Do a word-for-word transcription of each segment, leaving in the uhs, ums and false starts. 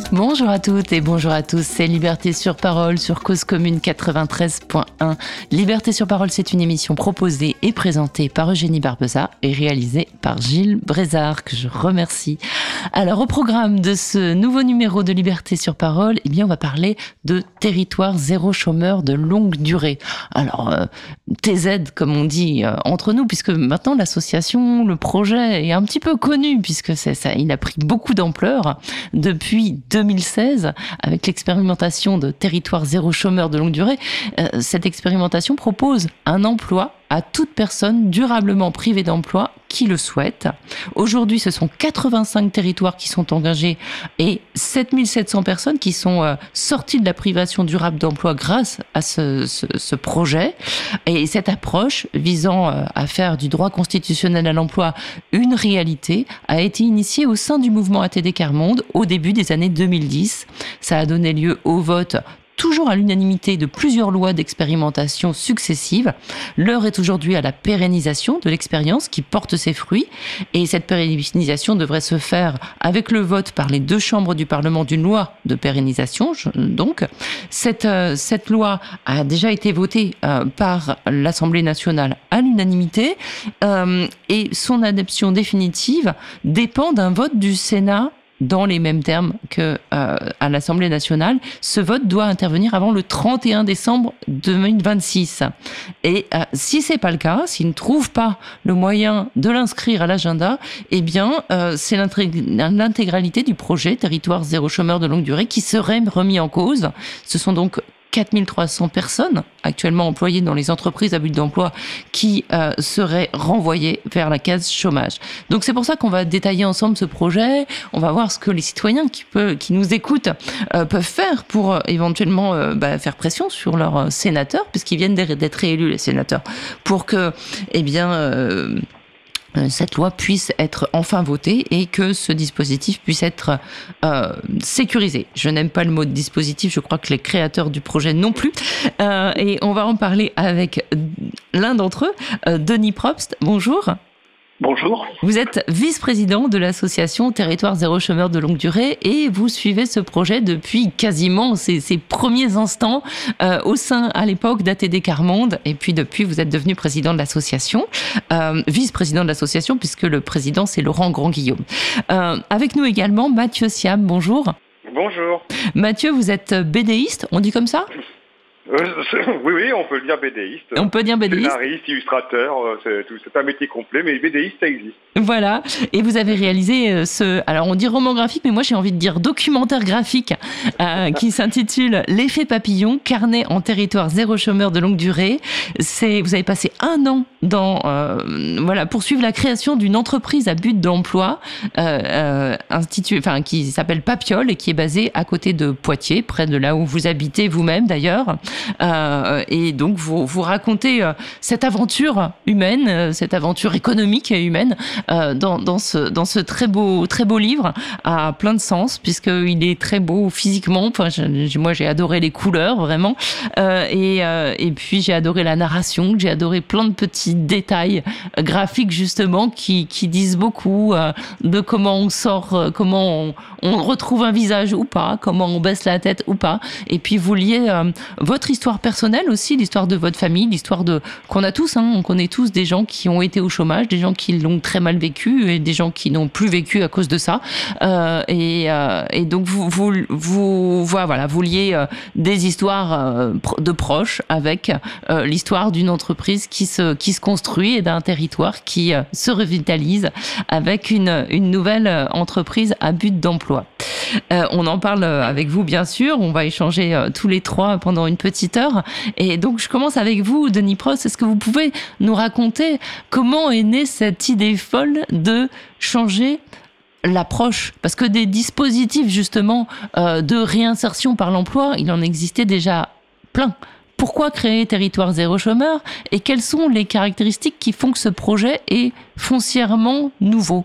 Bonjour à toutes et bonjour à tous, c'est Liberté sur Parole sur Cause Commune quatre-vingt-treize point un. Liberté sur Parole, c'est une émission proposée et présentée par Eugénie Barbeza et réalisée par Gilles Brézard, que je remercie. Alors, au programme de ce nouveau numéro de Liberté sur Parole, eh bien, on va parler de territoire zéro chômeur de longue durée. Alors, euh, T Z, comme on dit euh, entre nous, puisque maintenant l'association, le projet est un petit peu connu, puisque c'est ça, il a pris beaucoup d'ampleur depuis deux mille seize, avec l'expérimentation de territoire zéro chômeur de longue durée. Euh, cette expérimentation propose un emploi à toute personne durablement privée d'emploi qui le souhaite. Aujourd'hui, ce sont quatre-vingt-cinq territoires qui sont engagés et sept mille sept cents personnes qui sont euh, sorties de la privation durable d'emploi grâce à ce, ce, ce projet. Et cette approche visant euh, à faire du droit constitutionnel à l'emploi une réalité a été initiée au sein du mouvement A T D Quart Monde au début des années deux mille dix. Ça a donné lieu au vote toujours à l'unanimité de plusieurs lois d'expérimentation successives. L'heure est aujourd'hui à la pérennisation de l'expérience qui porte ses fruits. Et cette pérennisation devrait se faire avec le vote par les deux chambres du Parlement d'une loi de pérennisation. Donc, cette, euh, cette loi a déjà été votée euh, par l'Assemblée nationale à l'unanimité. Euh, et son adoption définitive dépend d'un vote du Sénat dans les mêmes termes que euh, à l'Assemblée nationale. Ce vote doit intervenir avant le trente et un décembre deux mille vingt-six. Et euh, si c'est pas le cas, s'ils ne trouvent pas le moyen de l'inscrire à l'agenda, eh bien, euh, c'est l'intégralité du projet Territoire zéro chômeur de longue durée qui serait remis en cause. Ce sont donc quatre mille trois cents personnes actuellement employées dans les entreprises à but d'emploi qui euh, seraient renvoyées vers la case chômage. Donc c'est pour ça qu'on va détailler ensemble ce projet. On va voir ce que les citoyens qui, peut, qui nous écoutent euh, peuvent faire pour euh, éventuellement euh, bah, faire pression sur leurs euh, sénateurs, puisqu'ils viennent d'être réélus, les sénateurs, pour que, eh bien, euh, cette loi puisse être enfin votée et que ce dispositif puisse être euh, sécurisé. Je n'aime pas le mot de dispositif, je crois que les créateurs du projet non plus. Euh, et on va en parler avec l'un d'entre eux, euh, Denis Probst. Bonjour. Bonjour. Vous êtes vice-président de l'association Territoire zéro chômeur de longue durée et vous suivez ce projet depuis quasiment ses, ses premiers instants euh, au sein à l'époque d'A T D Quart Monde, et puis depuis vous êtes devenu président de l'association, euh, vice-président de l'association puisque le président c'est Laurent Grand-Guillaume. Euh, avec nous également Mathieu Siam, bonjour. Bonjour. Mathieu, vous êtes bédéiste, on dit comme ça ? Euh, oui, oui, on peut le dire bédéiste. On peut dire bédéiste. Scénariste, illustrateur, c'est, c'est un métier complet, mais bédéiste, ça existe. Voilà, et vous avez réalisé ce, alors on dit roman graphique, mais moi j'ai envie de dire documentaire graphique, euh, qui s'intitule L'effet papillon, carnet en territoire zéro chômeur de longue durée. C'est, vous avez passé un an dans, euh, voilà, poursuivre la création d'une entreprise à but d'emploi, euh, euh, instituée, enfin qui s'appelle Papiol et qui est basée à côté de Poitiers, près de là où vous habitez vous-même d'ailleurs. Euh, et donc vous, vous racontez euh, cette aventure humaine, euh, cette aventure économique et humaine euh, dans, dans, ce, dans ce très beau, très beau livre à plein de sens, puisqu'il est très beau physiquement. Enfin, je, moi j'ai adoré les couleurs vraiment, euh, et, euh, et puis j'ai adoré la narration, j'ai adoré plein de petits détails graphiques justement qui, qui disent beaucoup euh, de comment on sort, euh, comment on, on retrouve un visage ou pas, comment on baisse la tête ou pas, et puis vous liez euh, votre histoire personnelle aussi, l'histoire de votre famille, l'histoire de qu'on a tous, hein, on connaît tous des gens qui ont été au chômage, des gens qui l'ont très mal vécu et des gens qui n'ont plus vécu à cause de ça. Euh, et, euh, et donc vous vous vous voilà, vous liez euh, des histoires euh, de proches avec euh, l'histoire d'une entreprise qui se qui se construit et d'un territoire qui euh, se revitalise avec une une nouvelle entreprise à but d'emploi. Euh, on en parle avec vous, bien sûr. On va échanger euh, tous les trois pendant une petite heure. Et donc, je commence avec vous, Denis Probst. Est-ce que vous pouvez nous raconter comment est née cette idée folle de changer l'approche? Parce que des dispositifs, justement, euh, de réinsertion par l'emploi, il en existait déjà plein. Pourquoi créer Territoire zéro chômeur? Et quelles sont les caractéristiques qui font que ce projet est foncièrement nouveau?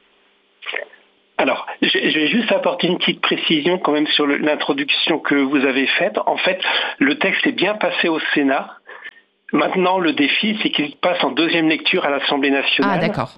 Alors, je vais juste apporter une petite précision quand même sur l'introduction que vous avez faite. En fait, le texte est bien passé au Sénat. Maintenant, le défi, c'est qu'il passe en deuxième lecture à l'Assemblée nationale. Ah, d'accord.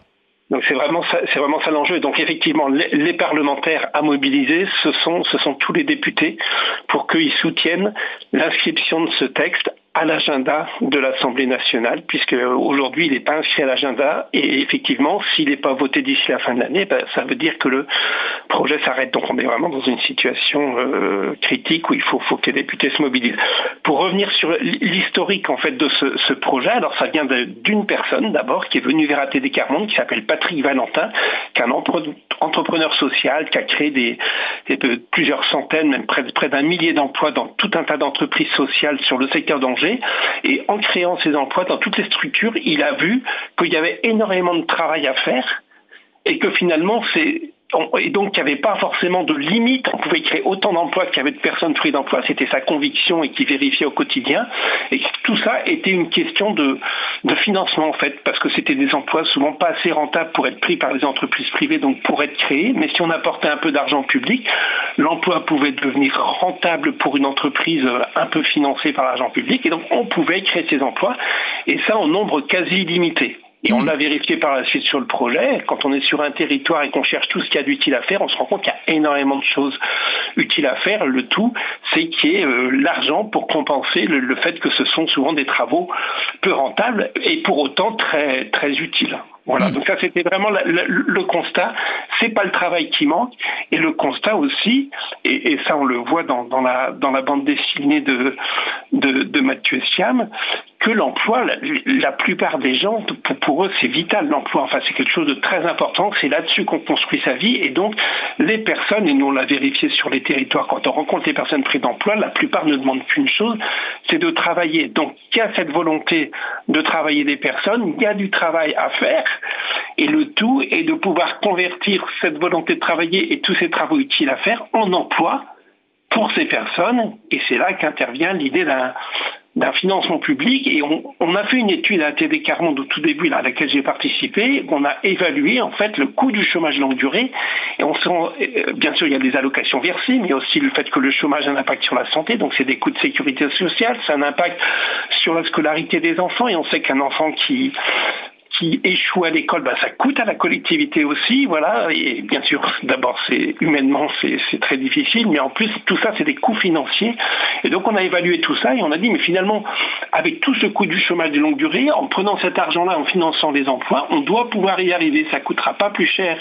Donc c'est vraiment ça, c'est vraiment ça l'enjeu. Donc effectivement, les, les parlementaires à mobiliser, ce sont, ce sont tous les députés pour qu'ils soutiennent l'inscription de ce texte à l'agenda de l'Assemblée nationale, puisque aujourd'hui il n'est pas inscrit à l'agenda et effectivement s'il n'est pas voté d'ici la fin de l'année, ben, ça veut dire que le projet s'arrête. Donc on est vraiment dans une situation euh, critique où il faut, faut que les députés se mobilisent. Pour revenir sur l'historique en fait de ce, ce projet, alors ça vient de, d'une personne d'abord qui est venue vers A T D Quart Monde, qui s'appelle Patrick Valentin, qui est un entre- entrepreneur social, qui a créé des, des, plusieurs centaines, même près, près d'un millier d'emplois dans tout un tas d'entreprises sociales sur le secteur d'Angers. Et en créant ces emplois dans toutes les structures, il a vu qu'il y avait énormément de travail à faire et que finalement, c'est... et donc qu'il n'y avait pas forcément de limite, on pouvait créer autant d'emplois qu'il y avait de personnes privées d'emploi, c'était sa conviction et qu'il vérifiait au quotidien, et tout ça était une question de, de financement en fait, parce que c'était des emplois souvent pas assez rentables pour être pris par les entreprises privées, donc pour être créés, mais si on apportait un peu d'argent public, l'emploi pouvait devenir rentable pour une entreprise un peu financée par l'argent public, et donc on pouvait créer ces emplois, et ça en nombre quasi illimité. Et on l'a vérifié par la suite sur le projet. Quand on est sur un territoire et qu'on cherche tout ce qu'il y a d'utile à faire, on se rend compte qu'il y a énormément de choses utiles à faire. Le tout, c'est qu'il y ait euh, l'argent pour compenser le, le fait que ce sont souvent des travaux peu rentables et pour autant très, très utiles. Voilà, donc ça c'était vraiment la, la, le constat, c'est pas le travail qui manque, et le constat aussi, et, et ça on le voit dans, dans, la, dans la bande dessinée de, de, de Mathieu Siam, que l'emploi, la, la plupart des gens, pour, pour eux c'est vital l'emploi, enfin c'est quelque chose de très important, c'est là-dessus qu'on construit sa vie, et donc les personnes, et nous on l'a vérifié sur les territoires, quand on rencontre les personnes prises d'emploi, la plupart ne demandent qu'une chose, c'est de travailler. Donc il y a cette volonté de travailler des personnes, il y a du travail à faire, et le tout est de pouvoir convertir cette volonté de travailler et tous ces travaux utiles à faire en emploi pour ces personnes. Et c'est là qu'intervient l'idée d'un, d'un financement public. Et on, on a fait une étude à A T D Quart Monde au tout début, là, à laquelle j'ai participé. On a évalué en fait le coût du chômage longue durée. Et on sent, bien sûr, il y a des allocations versées, mais aussi le fait que le chômage a un impact sur la santé. Donc c'est des coûts de sécurité sociale, c'est un impact sur la scolarité des enfants. Et on sait qu'un enfant qui qui échoue à l'école, bah, ça coûte à la collectivité aussi, voilà, et bien sûr, d'abord, c'est humainement, c'est, c'est très difficile, mais en plus, tout ça, c'est des coûts financiers, et donc on a évalué tout ça, et on a dit, mais finalement, avec tout ce coût du chômage de longue durée, en prenant cet argent-là, en finançant les emplois, on doit pouvoir y arriver, ça coûtera pas plus cher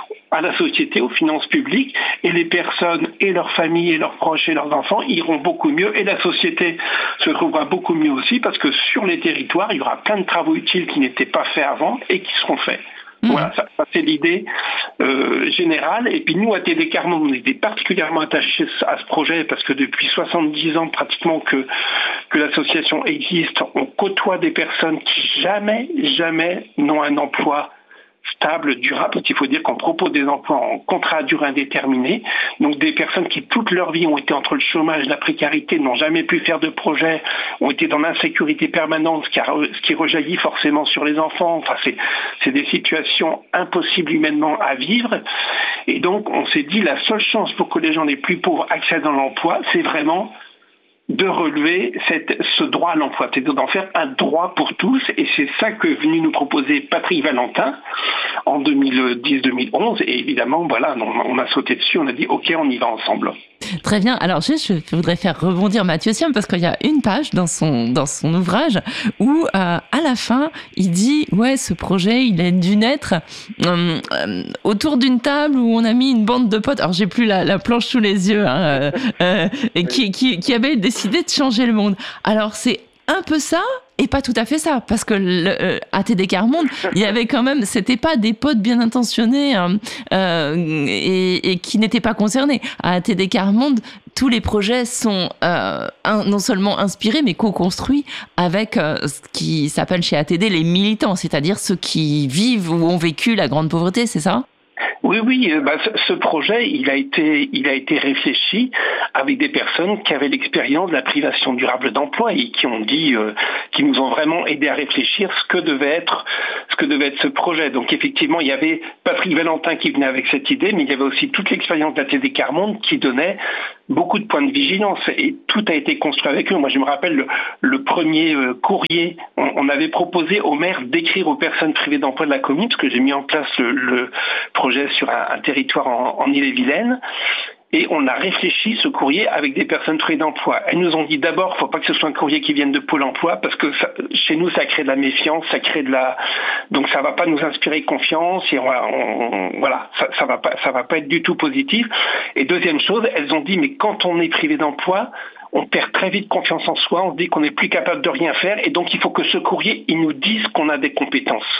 à la société, aux finances publiques, et les personnes et leurs familles et leurs proches et leurs enfants iront beaucoup mieux, et la société se trouvera beaucoup mieux aussi, parce que sur les territoires, il y aura plein de travaux utiles qui n'étaient pas faits avant et qui seront faits. Mmh. Voilà, ça, ça c'est l'idée euh, générale. Et puis nous, à T D Quart Monde, on était particulièrement attachés à ce projet parce que depuis soixante-dix ans pratiquement que, que l'association existe, on côtoie des personnes qui jamais, jamais n'ont un emploi stable, durable, parce qu'il faut dire qu'on propose des emplois en contrat à durée indéterminée, donc des personnes qui toute leur vie ont été entre le chômage et la précarité, n'ont jamais pu faire de projet, ont été dans l'insécurité permanente, ce qui, a, ce qui rejaillit forcément sur les enfants, enfin c'est, c'est des situations impossibles humainement à vivre, et donc on s'est dit la seule chance pour que les gens les plus pauvres accèdent à l'emploi, c'est vraiment de relever cette, ce droit à l'emploi, c'est-à-dire d'en faire un droit pour tous, et c'est ça que est venu nous proposer Patrick Valentin en deux mille dix deux mille onze, et évidemment, voilà, on, on a sauté dessus, on a dit ok, on y va ensemble. Très bien. Alors, juste, je voudrais faire rebondir Mathieu Siam parce qu'il y a une page dans son, dans son ouvrage où, euh, à la fin, il dit « Ouais, ce projet, il a dû naître euh, euh, autour d'une table où on a mis une bande de potes. » Alors, j'ai plus la, la planche sous les yeux, hein, euh, euh, et qui, qui, qui avait décidé de changer le monde. Alors, c'est un peu ça et pas tout à fait ça, parce que le, euh, à T D Quart Monde, il y avait quand même, c'était pas des potes bien intentionnés euh, euh, et, et qui n'étaient pas concernés. À T D Quart Monde, tous les projets sont euh, un, non seulement inspirés, mais co-construits avec euh, ce qui s'appelle chez A T D les militants, c'est-à-dire ceux qui vivent ou ont vécu la grande pauvreté, c'est ça ? Oui, oui, bah, ce projet, il a été, il a été réfléchi avec des personnes qui avaient l'expérience de la privation durable d'emploi et qui ont dit, euh, qui nous ont vraiment aidé à réfléchir ce que devait être, ce que devait être ce projet. Donc effectivement, il y avait Patrick Valentin qui venait avec cette idée, mais il y avait aussi toute l'expérience de la T D Quart Monde qui donnait beaucoup de points de vigilance et tout a été construit avec eux. Moi, je me rappelle le, le premier euh, courrier, on, on avait proposé au maire d'écrire aux personnes privées d'emploi de la commune, parce que j'ai mis en place le, le projet sur un, un territoire en, en Ille-et-Vilaine. Et on a réfléchi ce courrier avec des personnes privées d'emploi. Elles nous ont dit d'abord, il ne faut pas que ce soit un courrier qui vienne de Pôle emploi, parce que ça, chez nous, ça crée de la méfiance, ça crée de la, donc ça va pas nous inspirer confiance. Et on, on, voilà, ça, ça va pas, ça va pas être du tout positif. Et deuxième chose, elles ont dit, mais quand on est privé d'emploi, on perd très vite confiance en soi, on se dit qu'on n'est plus capable de rien faire, et donc il faut que ce courrier, il nous dise qu'on a des compétences.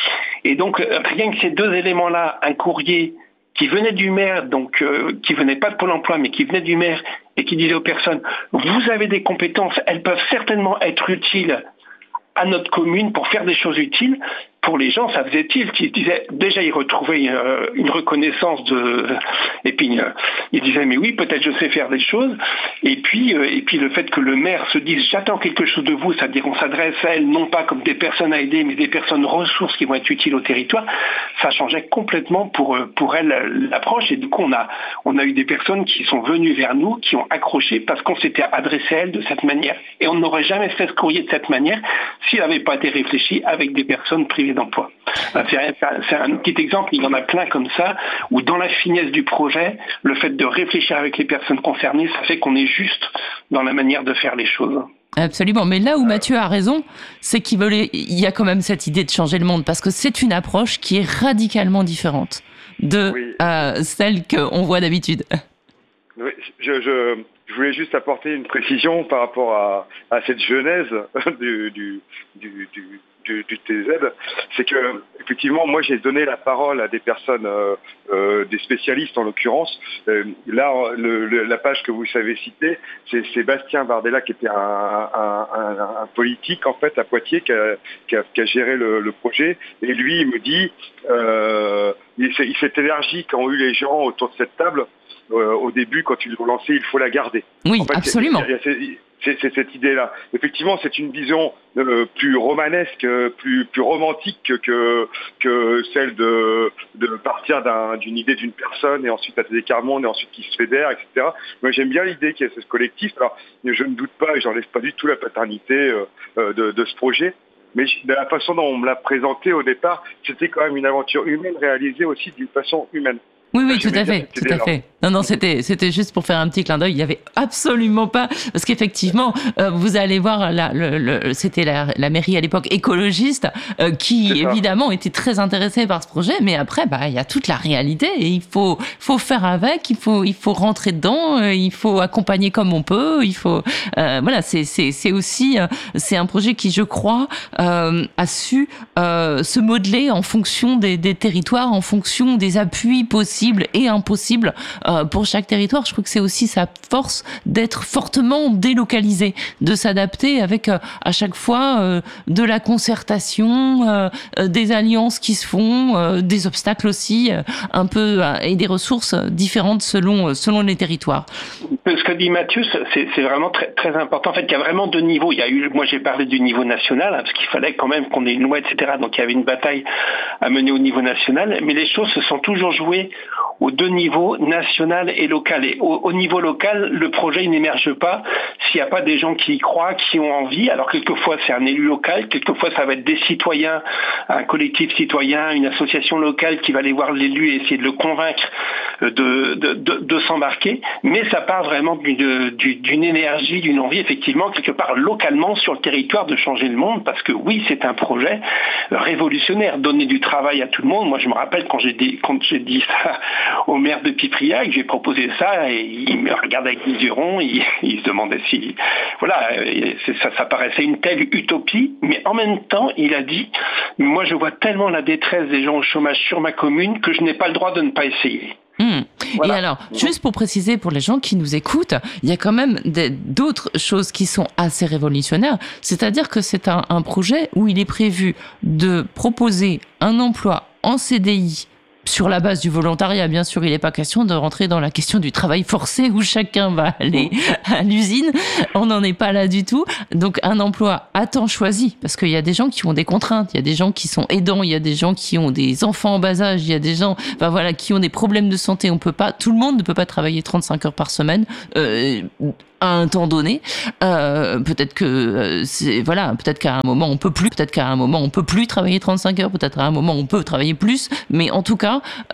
Et donc rien que ces deux éléments-là, un courrier qui venait du maire, donc euh, qui venait pas de Pôle emploi, mais qui venait du maire et qui disait aux personnes, vous avez des compétences, elles peuvent certainement être utiles à notre commune pour faire des choses utiles. Pour les gens, ça faisait tilt. Ils disaient, déjà, ils retrouvaient euh, une reconnaissance de, et puis euh, ils disaient, mais oui, peut-être je sais faire des choses. Et puis, euh, et puis le fait que le maire se dise, j'attends quelque chose de vous, c'est-à-dire qu'on s'adresse à elles non pas comme des personnes à aider, mais des personnes ressources qui vont être utiles au territoire, ça changeait complètement pour pour elles l'approche. Et du coup, on a on a eu des personnes qui sont venues vers nous, qui ont accroché parce qu'on s'était adressé à elles de cette manière. Et on n'aurait jamais fait ce courrier de cette manière s'il n'avait pas été réfléchi avec des personnes privées d'emploi. C'est un, c'est un petit exemple, il y en a plein comme ça, où dans la finesse du projet, le fait de réfléchir avec les personnes concernées, ça fait qu'on est juste dans la manière de faire les choses. Absolument, mais là où Mathieu a raison, c'est qu'il veut, il y a quand même cette idée de changer le monde, parce que c'est une approche qui est radicalement différente de oui. euh, celle qu'on voit d'habitude. Oui, je, je, je voulais juste apporter une précision par rapport à, à cette genèse du, du, du, du Du, du T Z, c'est que effectivement, moi j'ai donné la parole à des personnes, euh, euh, des spécialistes en l'occurrence. Euh, là, le, le, la page que vous savez citer, c'est Sébastien Bardella qui était un, un, un, un politique en fait à Poitiers qui a, qui a, qui a géré le, le projet. Et lui, il me dit, euh, il, il s'est élargi quand ont eu les gens autour de cette table. Euh, au début, quand ils l'ont lancé, il faut la garder. Oui, en fait, absolument. C'est, c'est cette idée-là. Effectivement, c'est une vision euh, plus romanesque, plus plus romantique que que, que celle de de partir d'un, d'une idée d'une personne et ensuite à des monde et ensuite qui se fédère, et cetera. Moi, j'aime bien l'idée qu'il y ait ce collectif. Alors, je ne doute pas et j'enlève pas du tout la paternité euh, de, de ce projet. Mais de la façon dont on me l'a présenté au départ, c'était quand même une aventure humaine réalisée aussi d'une façon humaine. Oui, oui, tout à fait, tout à fait. Non, non, c'était, c'était juste pour faire un petit clin d'œil. Il y avait absolument pas, parce qu'effectivement, euh, vous allez voir, la, le, le, c'était la, la mairie à l'époque écologiste euh, qui évidemment était très intéressée par ce projet, mais après, bah, il y a toute la réalité et il faut, faut faire avec, il faut, il faut rentrer dedans, euh, il faut accompagner comme on peut, il faut, euh, voilà, c'est, c'est, c'est aussi, euh, c'est un projet qui, je crois, euh, a su euh, se modeler en fonction des, des territoires, en fonction des appuis possibles et impossible euh, pour chaque territoire. Je crois que c'est aussi sa force d'être fortement délocalisé, de s'adapter avec euh, à chaque fois euh, de la concertation, euh, euh, des alliances qui se font, euh, des obstacles aussi, euh, un peu euh, et des ressources différentes selon euh, selon les territoires. Ce que dit Mathieu, c'est, c'est vraiment très très important. En fait, il y a vraiment deux niveaux. Il y a eu, moi j'ai parlé du niveau national, hein, parce qu'il fallait quand même qu'on ait une loi, et cetera. Donc il y avait une bataille à mener au niveau national, mais les choses se sont toujours jouées aux deux niveaux, national et local. Et au, au niveau local, le projet il n'émerge pas s'il n'y a pas des gens qui y croient, qui ont envie. Alors quelquefois c'est un élu local, quelquefois ça va être des citoyens, un collectif citoyen, une association locale qui va aller voir l'élu et essayer de le convaincre de, de, de, de s'embarquer. Mais ça part vraiment d'une, d'une énergie, d'une envie, effectivement, quelque part localement sur le territoire de changer le monde, parce que oui, c'est un projet révolutionnaire, donner du travail à tout le monde. Moi, je me rappelle quand j'ai dit, quand j'ai dit ça au maire de Pipriac, j'ai proposé ça et il me regardait avec les yeux ronds, il, il se demandait si... Voilà, c'est, ça, ça paraissait une telle utopie, mais en même temps, il a dit, moi je vois tellement la détresse des gens au chômage sur ma commune que je n'ai pas le droit de ne pas essayer. Mmh. Voilà. Et alors, juste pour préciser pour les gens qui nous écoutent, il y a quand même des, d'autres choses qui sont assez révolutionnaires. C'est-à-dire que c'est un, un projet où il est prévu de proposer un emploi en C D I sur la base du volontariat, bien sûr, il n'est pas question de rentrer dans la question du travail forcé où chacun va aller à l'usine. On n'en est pas là du tout. Donc, un emploi à temps choisi, parce qu'il y a des gens qui ont des contraintes, il y a des gens qui sont aidants, il y a des gens qui ont des enfants en bas âge, il y a des gens, enfin voilà, qui ont des problèmes de santé. On peut pas, tout le monde ne peut pas travailler trente-cinq heures par semaine. Euh, à un temps donné, euh, peut-être que euh, c'est voilà, peut-être qu'à un moment on peut plus, peut-être qu'à un moment on peut plus travailler trente-cinq heures, peut-être à un moment on peut travailler plus, mais en tout cas